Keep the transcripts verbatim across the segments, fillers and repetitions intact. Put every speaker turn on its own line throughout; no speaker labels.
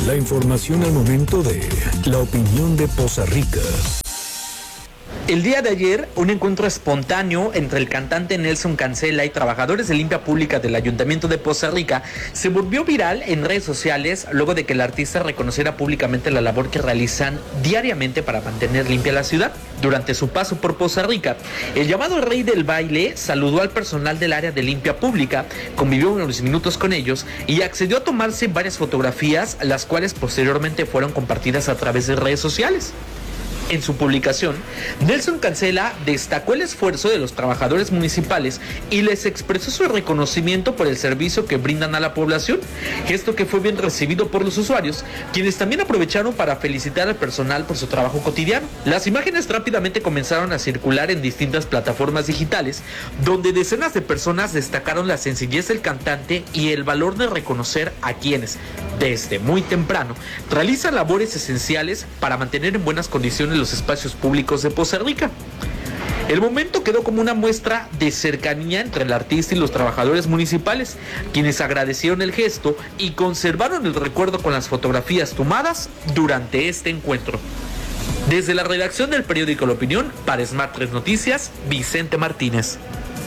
La información al momento de la opinión de Poza Rica.
El día de ayer, un encuentro espontáneo entre el cantante Nelson Cancela y trabajadores de limpia pública del Ayuntamiento de Poza Rica se volvió viral en redes sociales luego de que el artista reconociera públicamente la labor que realizan diariamente para mantener limpia la ciudad. Durante su paso por Poza Rica, el llamado Rey del Baile saludó al personal del área de limpia pública, convivió unos minutos con ellos y accedió a tomarse varias fotografías, las cuales posteriormente fueron compartidas a través de redes sociales. En su publicación, Nelson Cancela destacó el esfuerzo de los trabajadores municipales y les expresó su reconocimiento por el servicio que brindan a la población, gesto que fue bien recibido por los usuarios, quienes también aprovecharon para felicitar al personal por su trabajo cotidiano. Las imágenes rápidamente comenzaron a circular en distintas plataformas digitales, donde decenas de personas destacaron la sencillez del cantante y el valor de reconocer a quienes, desde muy temprano, realizan labores esenciales para mantener en buenas condiciones los espacios públicos de Poza Rica. El momento quedó como una muestra de cercanía entre el artista y los trabajadores municipales, quienes agradecieron el gesto y conservaron el recuerdo con las fotografías tomadas durante este encuentro. Desde la redacción del periódico La Opinión, para Smart tres Noticias, Vicente Martínez.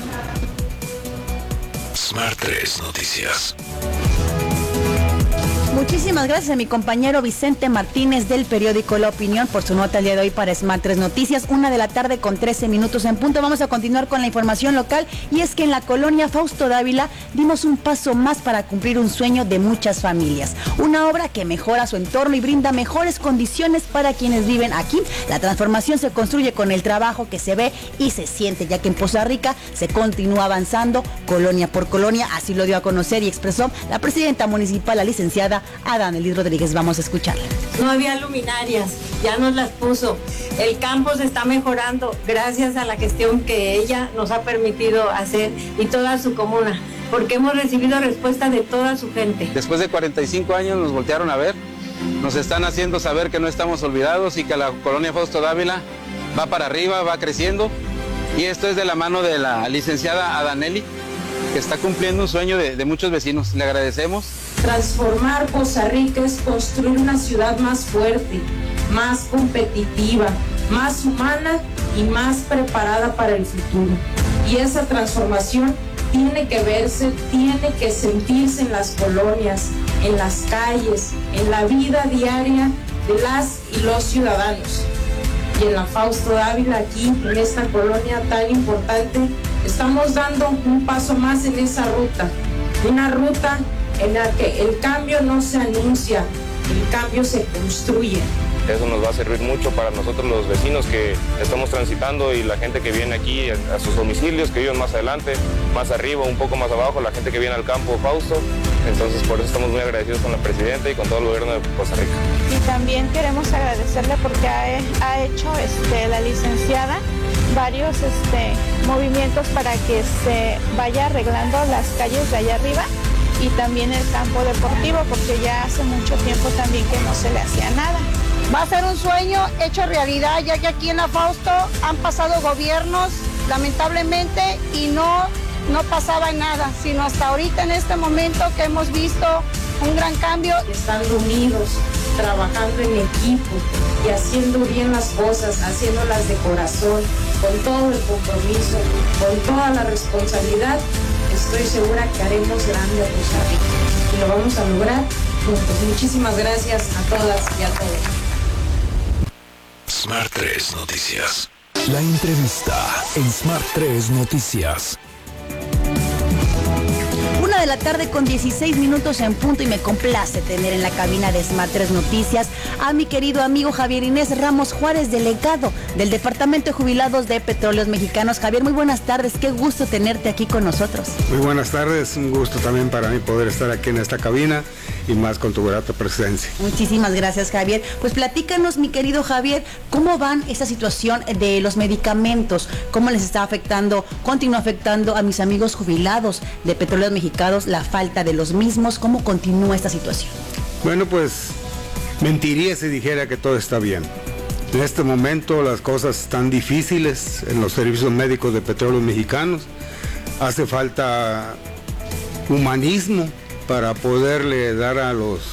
Smart tres Noticias.
Muchísimas gracias a mi compañero Vicente Martínez del periódico La Opinión por su nota el día de hoy para Smart tres Noticias. Una de la tarde con trece minutos en punto. Vamos a continuar con la información local y es que en la colonia Fausto Dávila dimos un paso más para cumplir un sueño de muchas familias. Una obra que mejora su entorno y brinda mejores condiciones para quienes viven aquí. La transformación se construye con el trabajo que se ve y se siente, ya que en Poza Rica se continúa avanzando colonia por colonia. Así lo dio a conocer y expresó la presidenta municipal, la licenciada Adanelis Rodríguez. Vamos a escucharla.
No había luminarias, ya nos las puso. El campo se está mejorando gracias a la gestión que ella nos ha permitido hacer y toda su comuna, porque hemos recibido respuesta de toda su gente.
Después de cuarenta y cinco años nos voltearon a ver, nos están haciendo saber que no estamos olvidados y que la colonia Fausto Dávila va para arriba, va creciendo, y esto es de la mano de la licenciada Adanelis, que está cumpliendo un sueño de, de muchos vecinos. Le agradecemos.
Transformar Poza Rica es construir una ciudad más fuerte, más competitiva, más humana y más preparada para el futuro. Y esa transformación tiene que verse, tiene que sentirse en las colonias, en las calles, en la vida diaria de las y los ciudadanos. Y en la Fausto Dávila, aquí en esta colonia tan importante, estamos dando un paso más en esa ruta, una ruta en la que el cambio no se anuncia, el cambio se construye.
Eso nos va a servir mucho para nosotros los vecinos que estamos transitando y la gente que viene aquí a, a sus domicilios, que viven más adelante, más arriba, un poco más abajo, la gente que viene al campo Fausto. Entonces por eso estamos muy agradecidos con la presidenta y con todo el gobierno de Poza Rica.
Y también queremos agradecerle porque ha, ha hecho este, la licenciada varios este, movimientos para que se vaya arreglando las calles de allá arriba y también el campo deportivo, porque ya hace mucho tiempo también que no se le hacía nada.
Va a ser un sueño hecho realidad, ya que aquí en la Fausto han pasado gobiernos, lamentablemente, y no, no pasaba nada, sino hasta ahorita en este momento que hemos visto un gran cambio.
Estando unidos, trabajando en equipo y haciendo bien las cosas, haciéndolas de corazón, con todo el compromiso, con toda la responsabilidad, estoy segura que haremos grande a Poza Rica y lo vamos a lograr juntos. Muchísimas gracias a todas y a todos.
Smart tres Noticias. La entrevista en Smart tres Noticias.
Una de la tarde con dieciséis minutos en punto y me complace tener en la cabina de Smart tres Noticias a mi querido amigo Javier Inés Ramos Juárez, delegado del Departamento de Jubilados de Petróleos Mexicanos. Javier, muy buenas tardes, qué gusto tenerte aquí con nosotros.
Muy buenas tardes, un gusto también para mí poder estar aquí en esta cabina y más con tu grata presencia.
Muchísimas gracias, Javier. Pues platícanos, mi querido Javier, ¿cómo van esta situación de los medicamentos? ¿Cómo les está afectando, continúa afectando a mis amigos jubilados de Petróleos Mexicanos la falta de los mismos? ¿Cómo continúa esta situación?
Bueno, pues mentiría si dijera que todo está bien. En este momento las cosas están difíciles en los servicios médicos de Petróleos Mexicanos. Hace falta humanismo para poderle dar a los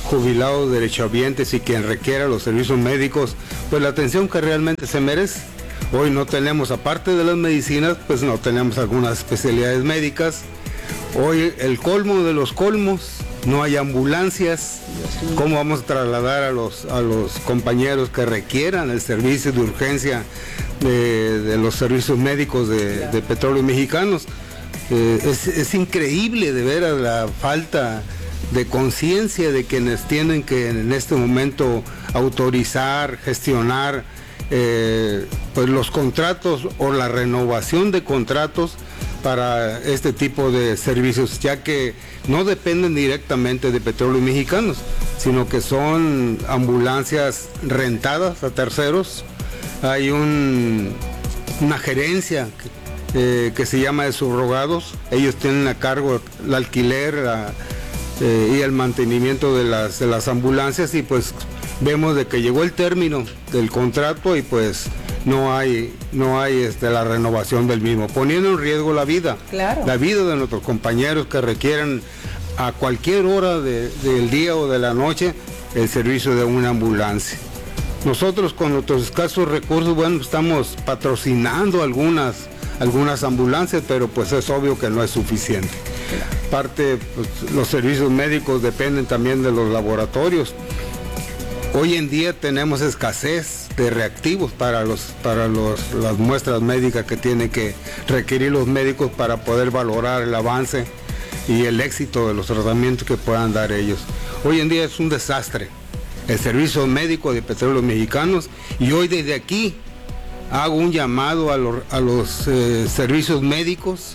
jubilados, derechohabientes y quien requiera los servicios médicos, pues la atención que realmente se merece. Hoy no tenemos, aparte de las medicinas, pues no tenemos algunas especialidades médicas. Hoy el colmo de los colmos, no hay ambulancias. ¿Cómo vamos a trasladar a los, a los compañeros que requieran el servicio de urgencia de, de los servicios médicos de, de Petróleos Mexicanos? Eh, es, es increíble de veras la falta de conciencia de quienes tienen que en este momento autorizar, gestionar eh, pues los contratos o la renovación de contratos para este tipo de servicios, ya que no dependen directamente de Petróleos Mexicanos, sino que son ambulancias rentadas a terceros. Hay un, una gerencia eh, que se llama de subrogados, ellos tienen a cargo el alquiler la, eh, y el mantenimiento de las, de las ambulancias, y pues vemos de que llegó el término del contrato y pues no hay, no hay este, la renovación del mismo, poniendo en riesgo la vida,
claro.
la vida de nuestros compañeros que requieren a cualquier hora de, del día o de la noche el servicio de una ambulancia. Nosotros con nuestros escasos recursos, bueno, estamos patrocinando algunas, algunas ambulancias, pero pues es obvio que no es suficiente. Aparte, pues, los servicios médicos dependen también de los laboratorios. Hoy en día tenemos escasez de reactivos para, los, para los, las muestras médicas que tienen que requerir los médicos para poder valorar el avance y el éxito de los tratamientos que puedan dar ellos. Hoy en día es un desastre el servicio médico de Petróleos Mexicanos, y hoy desde aquí hago un llamado a los, a los eh, servicios médicos,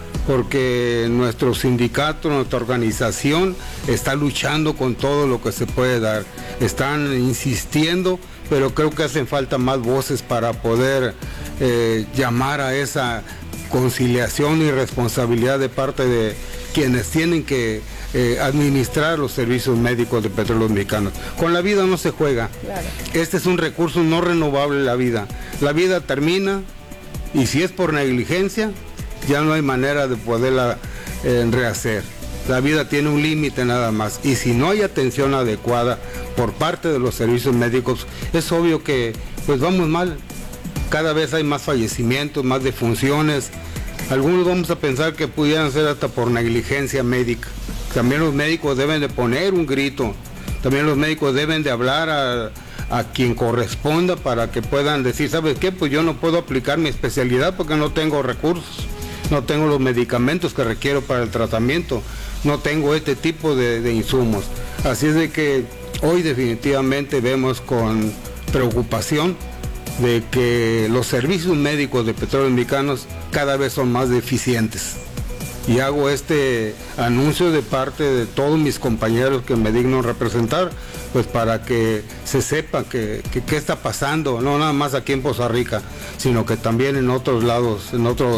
porque nuestro sindicato, nuestra organización está luchando con todo lo que se puede dar. Están insistiendo, pero creo que hacen falta más voces para poder eh, llamar a esa conciliación y responsabilidad de parte de quienes tienen que eh, administrar los servicios médicos de Petróleos Mexicanos. Con la vida no se juega. Claro. Este es un recurso no renovable, la vida. La vida termina, y si es por negligencia, ya no hay manera de poderla eh, rehacer. La vida tiene un límite nada más, y si no hay atención adecuada por parte de los servicios médicos, es obvio que pues vamos mal. Cada vez hay más fallecimientos, más defunciones. Algunos vamos a pensar que pudieran ser hasta por negligencia médica. También los médicos deben de poner un grito, también los médicos deben de hablar a, a quien corresponda para que puedan decir, ¿sabes qué? Pues yo no puedo aplicar mi especialidad porque no tengo recursos. No tengo los medicamentos que requiero para el tratamiento, no tengo este tipo de, de insumos. Así es de que hoy definitivamente vemos con preocupación de que los servicios médicos de Petróleos Mexicanos cada vez son más deficientes. Y hago este anuncio de parte de todos mis compañeros que me digno representar, pues para que se sepa que, que, qué está pasando, no nada más aquí en Poza Rica, sino que también en otros lados, en otros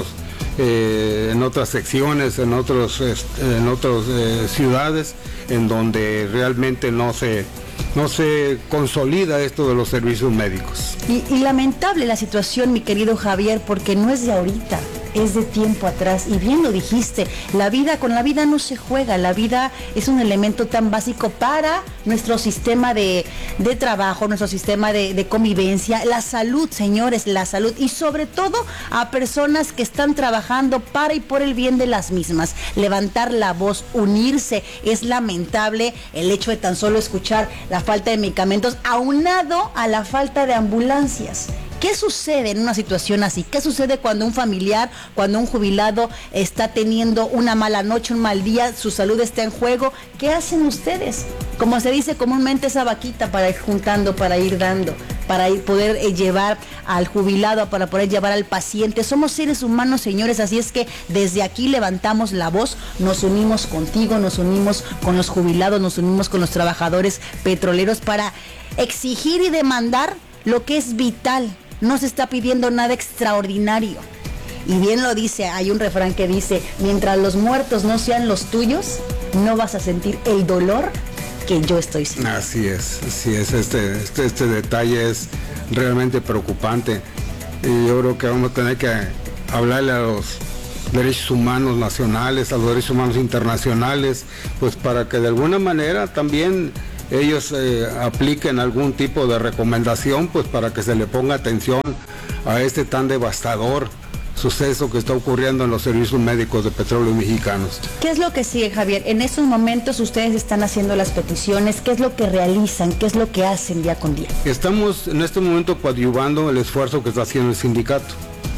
Eh, en otras secciones, en otros en otras eh, ciudades, en donde realmente no se no se consolida esto de los servicios médicos.
Y, y lamentable la situación, mi querido Javier, porque no es de ahorita, es de tiempo atrás, y bien lo dijiste, la vida, con la vida no se juega, la vida es un elemento tan básico para nuestro sistema de, de trabajo, nuestro sistema de, de convivencia, la salud, señores, la salud, y sobre todo a personas que están trabajando para y por el bien de las mismas. Levantar la voz, unirse, es lamentable el hecho de tan solo escuchar la falta de medicamentos, aunado a la falta de ambulancias. ¿Qué sucede en una situación así? ¿Qué sucede cuando un familiar, cuando un jubilado está teniendo una mala noche, un mal día, su salud está en juego? ¿Qué hacen ustedes? Como se dice comúnmente, esa vaquita para ir juntando, para ir dando, para ir, poder eh, llevar al jubilado, para poder llevar al paciente. Somos seres humanos, señores, así es que desde aquí levantamos la voz, nos unimos contigo, nos unimos con los jubilados, nos unimos con los trabajadores petroleros para exigir y demandar lo que es vital. No se está pidiendo nada extraordinario. Y bien lo dice, hay un refrán que dice, mientras los muertos no sean los tuyos, no vas a sentir el dolor que yo estoy sintiendo.
Así es, así es, este, este, este detalle es realmente preocupante. Y yo creo que vamos a tener que hablarle a los derechos humanos nacionales, a los derechos humanos internacionales, pues para que de alguna manera también ellos eh, apliquen algún tipo de recomendación, pues para que se le ponga atención a este tan devastador suceso que está ocurriendo en los servicios médicos de Petróleos Mexicanos.
¿Qué es lo que sigue, Javier? En estos momentos ustedes están haciendo las peticiones, ¿qué es lo que realizan? ¿Qué es lo que hacen día con día?
Estamos en este momento coadyuvando el esfuerzo que está haciendo el sindicato,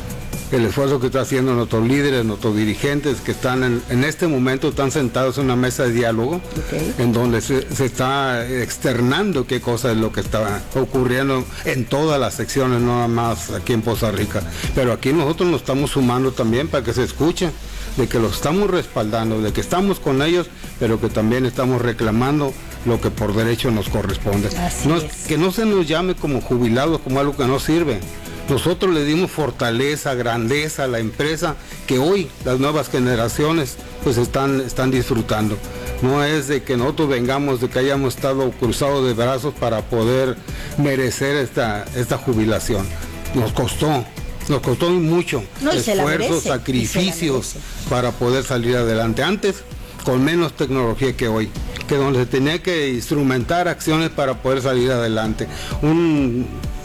el esfuerzo que está haciendo nuestros líderes, nuestros dirigentes que están en, en este momento están sentados en una mesa de diálogo, okay, en donde se, se está externando qué cosa es lo que está ocurriendo en todas las secciones, no nada más aquí en Poza Rica, pero aquí nosotros nos estamos sumando también para que se escuche de que los estamos respaldando, de que estamos con ellos, pero que también estamos reclamando lo que por derecho nos corresponde. No, que no se nos llame como jubilados, como algo que no sirve. Nosotros le dimos fortaleza, grandeza a la empresa que hoy las nuevas generaciones pues están, están disfrutando. No es de que nosotros vengamos, de que hayamos estado cruzados de brazos para poder merecer esta, esta jubilación. Nos costó, nos costó mucho
no,
esfuerzos, sacrificios para poder salir adelante. Antes, con menos tecnología que hoy, que donde se tenía que instrumentar acciones para poder salir adelante. Un,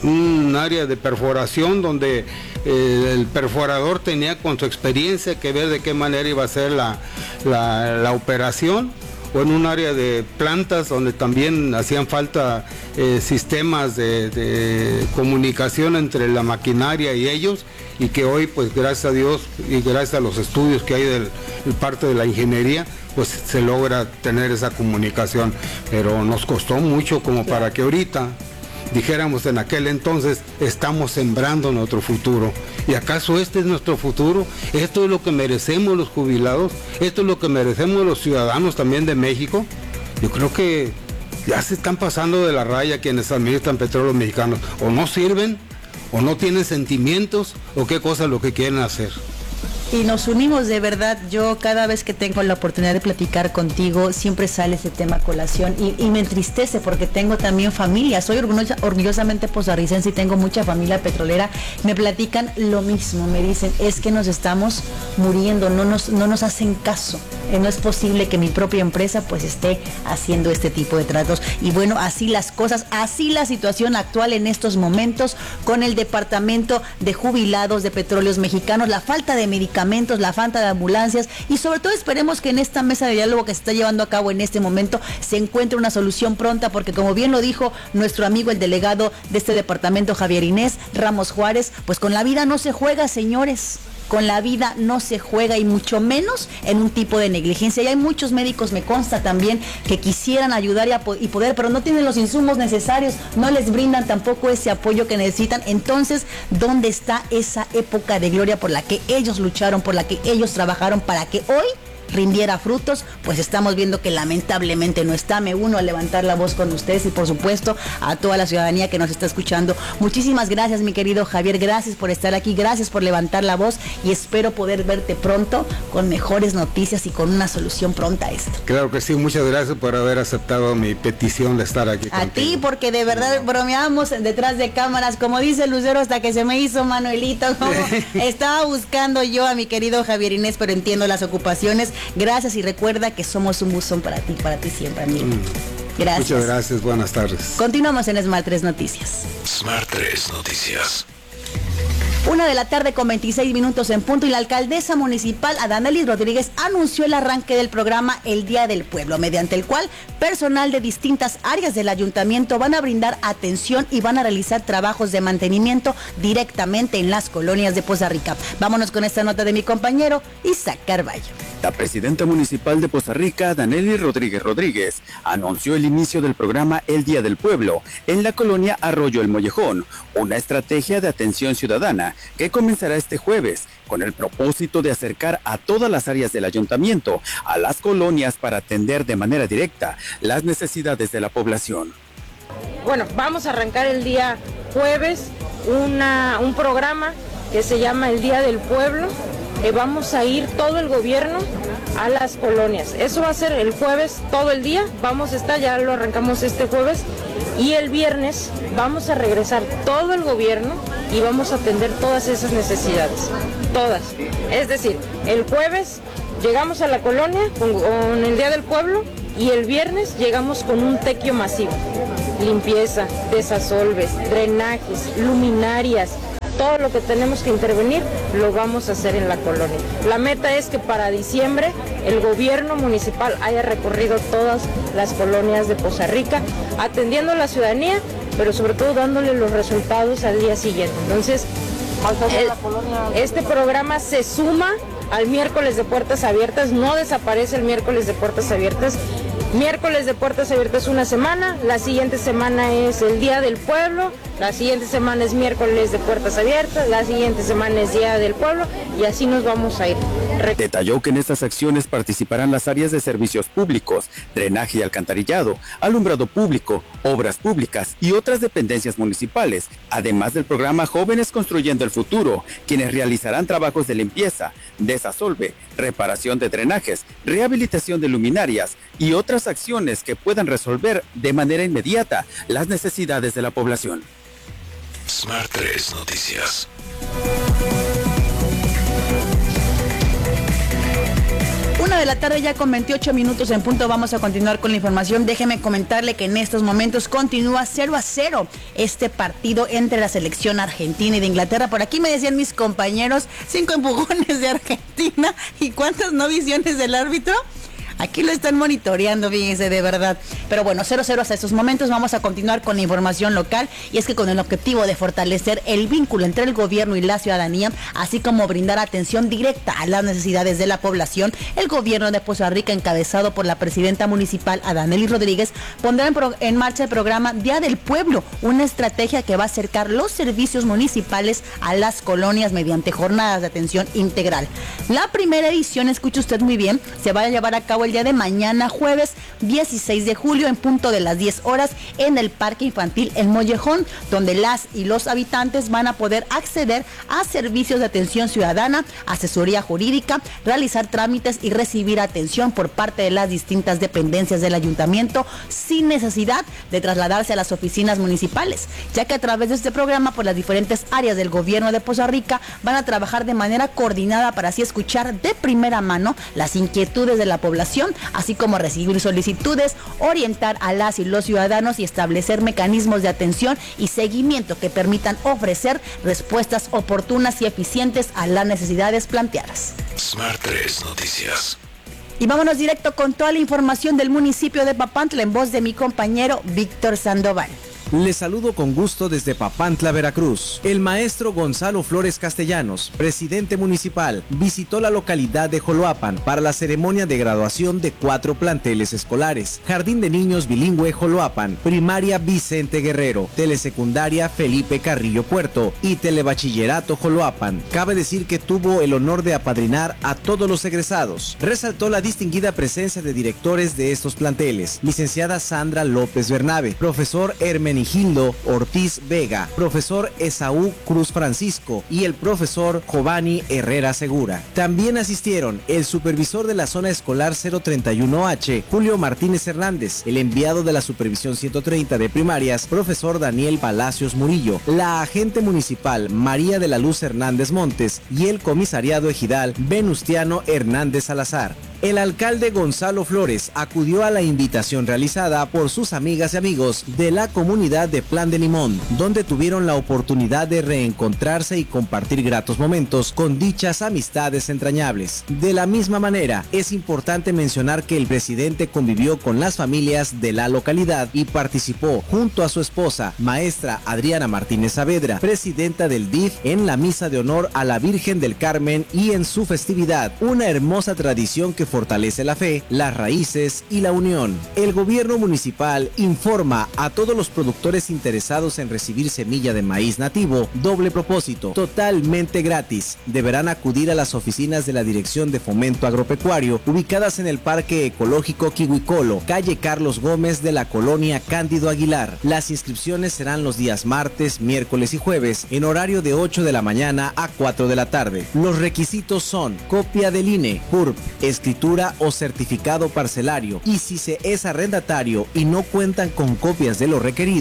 un área de perforación donde eh, el perforador tenía con su experiencia que ver de qué manera iba a ser la, la, la operación, o en un área de plantas donde también hacían falta eh, sistemas de, de comunicación entre la maquinaria y ellos, y que hoy pues gracias a Dios y gracias a los estudios que hay del, del parte de la ingeniería pues se logra tener esa comunicación, pero nos costó mucho como para que ahorita dijéramos en aquel entonces estamos sembrando nuestro futuro. ¿Y acaso este es nuestro futuro? ¿Esto es lo que merecemos los jubilados? ¿Esto es lo que merecemos los ciudadanos también de México? Yo creo que ya se están pasando de la raya quienes administran Petróleos Mexicanos. O no sirven, o no tienen sentimientos, o qué cosa es lo que quieren hacer.
Y nos unimos de verdad. Yo cada vez que tengo la oportunidad de platicar contigo siempre sale ese tema a colación y, y me entristece porque tengo también familia, soy orgullosa, orgullosamente posarricense y tengo mucha familia petrolera. Me platican lo mismo, me dicen es que nos estamos muriendo, no nos, no nos hacen caso, eh, no es posible que mi propia empresa pues esté haciendo este tipo de tratos. Y bueno, así las cosas, así la situación actual en estos momentos con el Departamento de Jubilados de Petróleos Mexicanos, la falta de medicamentos, la falta de ambulancias y sobre todo esperemos que en esta mesa de diálogo que se está llevando a cabo en este momento se encuentre una solución pronta, porque como bien lo dijo nuestro amigo el delegado de este departamento, Javier Inés Ramos Juárez, pues con la vida no se juega, señores. Con la vida no se juega y mucho menos en un tipo de negligencia. Y hay muchos médicos, me consta también, que quisieran ayudar y, apo- y poder, pero no tienen los insumos necesarios, no les brindan tampoco ese apoyo que necesitan. Entonces, ¿dónde está esa época de gloria por la que ellos lucharon, por la que ellos trabajaron para que hoy rindiera frutos? Pues estamos viendo que lamentablemente no está. Me uno a levantar la voz con ustedes y por supuesto a toda la ciudadanía que nos está escuchando. Muchísimas gracias, mi querido Javier, gracias por estar aquí, gracias por levantar la voz y espero poder verte pronto con mejores noticias y con una solución pronta a esto.
Claro que sí, muchas gracias por haber aceptado mi petición de estar aquí
a
contigo.
ti, porque de verdad bromeamos detrás de cámaras, como dice Lucero, hasta que se me hizo Manuelito, como estaba buscando yo a mi querido Javier Inés, pero entiendo las ocupaciones. Gracias y recuerda que somos un buzón para ti, para ti siempre, amigo. Mm. Gracias.
Muchas gracias, buenas tardes.
Continuamos en Smart tres Noticias.
Smart tres Noticias.
Una de la tarde con veintiséis minutos en punto y la alcaldesa municipal Adanelis Rodríguez anunció el arranque del programa El Día del Pueblo, mediante el cual personal de distintas áreas del ayuntamiento van a brindar atención y van a realizar trabajos de mantenimiento directamente en las colonias de Poza Rica. Vámonos con esta nota de mi compañero Isaac Carballo.
La presidenta municipal de Poza Rica, Adanelis Rodríguez Rodríguez, anunció el inicio del programa El Día del Pueblo en la colonia Arroyo El Mollejón, una estrategia de atención ciudadana que comenzará este jueves con el propósito de acercar a todas las áreas del ayuntamiento a las colonias para atender de manera directa las necesidades de la población.
Bueno, vamos a arrancar el día jueves una, un programa que se llama El Día del Pueblo. Eh, vamos a ir todo el gobierno a las colonias. Eso va a ser el jueves todo el día. Vamos a estar, ya lo arrancamos este jueves. Y el viernes vamos a regresar todo el gobierno y vamos a atender todas esas necesidades. Todas. Es decir, el jueves llegamos a la colonia con, con el Día del Pueblo y el viernes llegamos con un tequio masivo. Limpieza, desasolves, drenajes, luminarias, todo lo que tenemos que intervenir lo vamos a hacer en la colonia. La meta es que para diciembre el gobierno municipal haya recorrido todas las colonias de Poza Rica, atendiendo a la ciudadanía, pero sobre todo dándole los resultados al día siguiente. Entonces, el, este programa se suma al miércoles de puertas abiertas, no desaparece el miércoles de puertas abiertas. Miércoles de puertas abiertas una semana, la siguiente semana es el Día del Pueblo, la siguiente semana es miércoles de puertas abiertas, la siguiente semana es Día del Pueblo y así nos vamos a ir.
Detalló que en estas acciones participarán las áreas de servicios públicos, drenaje y alcantarillado, alumbrado público, obras públicas y otras dependencias municipales, además del programa Jóvenes Construyendo el Futuro, quienes realizarán trabajos de limpieza, desasolve, reparación de drenajes, rehabilitación de luminarias y otras acciones que puedan resolver de manera inmediata las necesidades de la población.
Smart tres Noticias.
Una de la tarde ya con veintiocho minutos en punto. Vamos a continuar con la información. Déjeme comentarle que en estos momentos continúa cero a cero este partido entre la selección argentina y de Inglaterra. Por aquí me decían mis compañeros, cinco empujones de Argentina y cuántas no visiones del árbitro. Aquí lo están monitoreando, fíjense, de verdad. Pero bueno, cero cero hasta estos momentos. Vamos a continuar con la información local. Y es que con el objetivo de fortalecer el vínculo entre el gobierno y la ciudadanía, así como brindar atención directa a las necesidades de la población, el gobierno de Poza Rica, encabezado por la presidenta municipal Adanely Rodríguez, pondrá en, pro, en marcha el programa Día del Pueblo, una estrategia que va a acercar los servicios municipales a las colonias mediante jornadas de atención integral. La primera edición, escuche usted muy bien, se va a llevar a cabo el día de mañana, jueves dieciséis de julio, en punto de las diez horas, en el Parque Infantil El Mollejón, donde las y los habitantes van a poder acceder a servicios de atención ciudadana, asesoría jurídica, realizar trámites y recibir atención por parte de las distintas dependencias del ayuntamiento, sin necesidad de trasladarse a las oficinas municipales, ya que a través de este programa, por las diferentes áreas del gobierno de Poza Rica van a trabajar de manera coordinada para así escuchar de primera mano las inquietudes de la población, así como recibir solicitudes, orientar a las y los ciudadanos y establecer mecanismos de atención y seguimiento que permitan ofrecer respuestas oportunas y eficientes a las necesidades planteadas.
Smart tres Noticias.
Y vámonos directo con toda la información del municipio de Papantla en voz de mi compañero Víctor Sandoval.
Les saludo con gusto desde Papantla, Veracruz. El maestro Gonzalo Flores Castellanos, presidente municipal, visitó la localidad de Joloapan para la ceremonia de graduación de cuatro planteles escolares: Jardín de Niños Bilingüe Joloapan, Primaria Vicente Guerrero, Telesecundaria Felipe Carrillo Puerto y Telebachillerato Joloapan. Cabe decir que tuvo el honor de apadrinar a todos los egresados. Resaltó la distinguida presencia de directores de estos planteles: licenciada Sandra López Bernabe, profesor Hermenegildo Ortiz Vega, profesor Esaú Cruz Francisco y el profesor Giovanni Herrera Segura. También asistieron el supervisor de la zona escolar cero treinta y uno H, Julio Martínez Hernández, el enviado de la supervisión ciento treinta de primarias, profesor Daniel Palacios Murillo, la agente municipal María de la Luz Hernández Montes y el comisariado ejidal Venustiano Hernández Salazar. El alcalde Gonzalo Flores acudió a la invitación realizada por sus amigas y amigos de la comunidad de Plan de Limón, donde tuvieron la oportunidad de reencontrarse y compartir gratos momentos con dichas amistades entrañables. De la misma manera, es importante mencionar que el presidente convivió con las familias de la localidad y participó junto a su esposa, maestra Adriana Martínez Saavedra, presidenta del D I F, en la misa de honor a la Virgen del Carmen y en su festividad, una hermosa tradición que fortalece la fe, las raíces y la unión. El gobierno municipal informa a todos los productores interesados en recibir semilla de maíz nativo doble propósito, totalmente gratis. Deberán acudir a las oficinas de la Dirección de Fomento Agropecuario, ubicadas en el Parque Ecológico Quihuicolo, calle Carlos Gómez de la colonia Cándido Aguilar. Las inscripciones serán los días martes, miércoles y jueves, en horario de ocho de la mañana a cuatro de la tarde. Los requisitos son copia del I N E, C U R P, escritura o certificado parcelario, y si se es arrendatario y no cuentan con copias de lo requerido,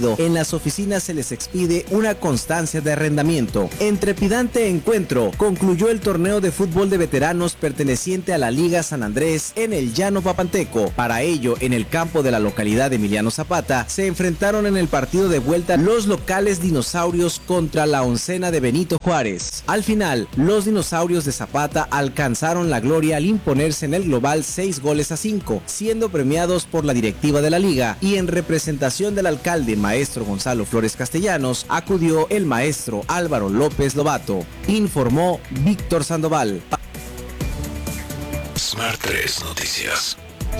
detenido, en las oficinas se les expide una constancia de arrendamiento. En trepidante encuentro, concluyó el torneo de fútbol de veteranos perteneciente a la Liga San Andrés en el Llano Papanteco. Para ello, en el campo de la localidad de Emiliano Zapata, se enfrentaron en el partido de vuelta los locales Dinosaurios contra la Oncena de Benito Juárez. Al final, los Dinosaurios de Zapata alcanzaron la gloria al imponerse en el global seis goles a cinco, siendo premiados por la directiva de la liga, y en representación del alcalde maestro Gonzalo Flores Castellanos, acudió el maestro Álvaro López Lobato, informó Víctor Sandoval.
Smart tres Noticias.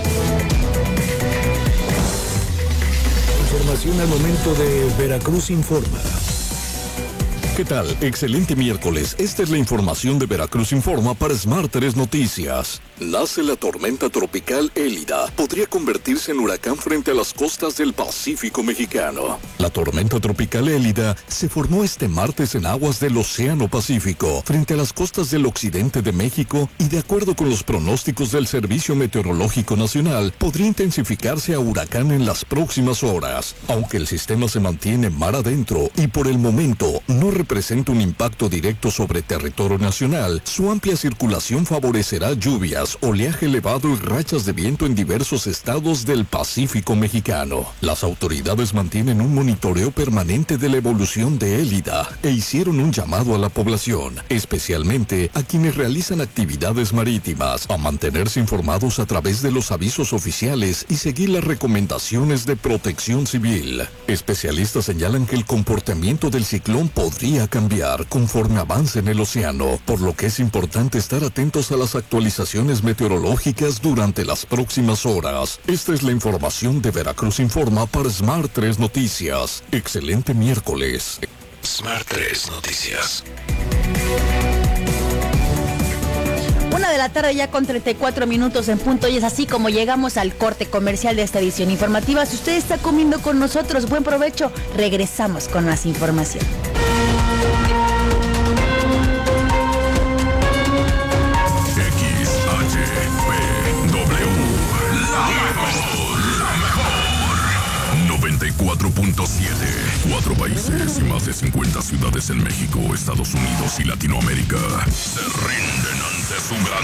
Información al momento de Veracruz Informa. ¿Qué tal? Excelente miércoles. Esta es la información de Veracruz Informa para Smart tres Noticias. Nace la tormenta tropical Élida. Podría convertirse en huracán frente a las costas del Pacífico mexicano. La tormenta tropical Élida se formó este martes en aguas del Océano Pacífico, frente a las costas del occidente de México, y de acuerdo con los pronósticos del Servicio Meteorológico Nacional, podría intensificarse a huracán en las próximas horas. Aunque el sistema se mantiene mar adentro y por el momento no representa un impacto directo sobre territorio nacional, su amplia circulación favorecerá lluvias, oleaje elevado y rachas de viento en diversos estados del Pacífico mexicano. Las autoridades mantienen un monitoreo permanente de la evolución de Élida e hicieron un llamado a la población, especialmente a quienes realizan actividades marítimas, a mantenerse informados a través de los avisos oficiales y seguir las recomendaciones de protección civil. Especialistas señalan que el comportamiento del ciclón podría cambiar conforme avance en el océano, por lo que es importante estar atentos a las actualizaciones meteorológicas durante las próximas horas. Esta es la información de Veracruz Informa para Smart tres Noticias. Excelente miércoles. Smart tres Noticias.
Una de la tarde ya con treinta y cuatro minutos en punto, y es así como llegamos al corte comercial de esta edición informativa. Si usted está comiendo con nosotros, buen provecho. Regresamos con más información.
cuatro punto siete. Cuatro países y más de cincuenta ciudades en México, Estados Unidos y Latinoamérica se rinden ante su gran